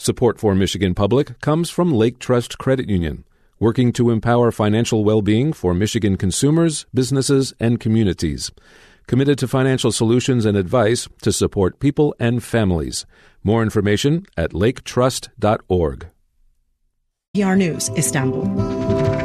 Support for Michigan Public comes from Lake Trust Credit Union, working to empower financial well-being for Michigan consumers, businesses, and communities. Committed to financial solutions and advice to support people and families. More information at laketrust.org. PR News, Istanbul.